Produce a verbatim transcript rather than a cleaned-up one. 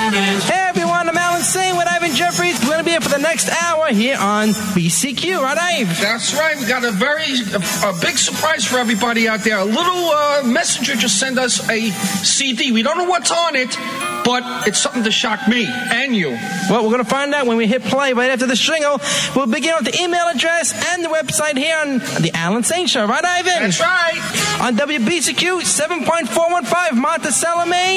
Hey everyone, I'm Alan Singh with Ivan Jeffries. We're going to be here for the next hour here on B C Q, right, Ivan? That's right. We got a very a, a big surprise for everybody out there. A little uh, messenger just sent us a C D. We don't know what's on it, but it's something to shock me and you. Well, we're going to find out when we hit play right after the jingle. We'll begin with the email address and the website here on the Alan Singh Show, right, Ivan? That's right. On W B C Q seven point four one five, Monticello, Maine.